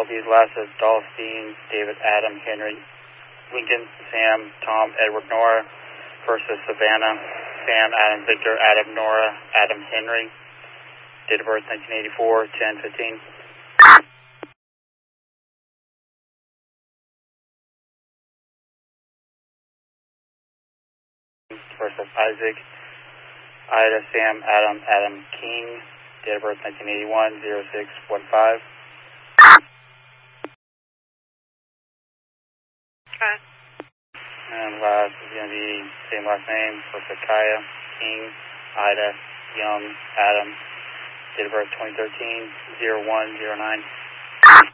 These last is Dolstein, David, Adam, Henry, Lincoln, Sam, Tom, Edward, Nora. First is Savannah, Sam, Adam, Victor, Adam, Nora, Adam, Henry. Date of birth 1984, 10/15. First is Isaac, Ida, Sam, Adam, Adam, King. Date of birth 1981, 0615. Okay. And last is going to be same last name. First is Kaya, King, Ida, Young, Adam. Date of birth 2013, 0109.